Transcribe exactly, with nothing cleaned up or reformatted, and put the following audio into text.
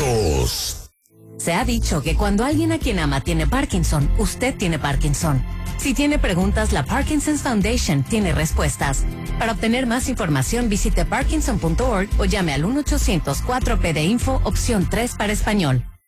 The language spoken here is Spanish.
Datos. Se ha dicho que cuando alguien a quien ama tiene Parkinson, usted tiene Parkinson. Si tiene preguntas, la Parkinson's Foundation tiene respuestas. Para obtener más información, visite parkinson punto org o llame al uno ochocientos cuatro P de Info, opción tres para español.